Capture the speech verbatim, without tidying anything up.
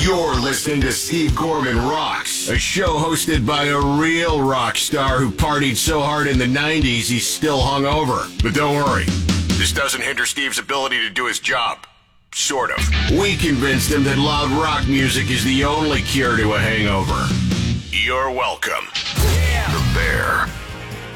You're listening to Steve Gorman Rocks, a show hosted by a real rock star who partied so hard in the nineties he's still hungover. But don't worry, this doesn't hinder Steve's ability to do his job. Sort of. We convinced him that loud rock music is the only cure to a hangover. You're welcome. Yeah. The Bear.